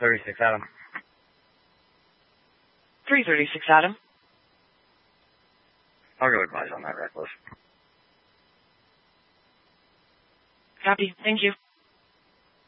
36 Adam. 336 Adam. I'll go advise on that reckless. Copy. Thank you.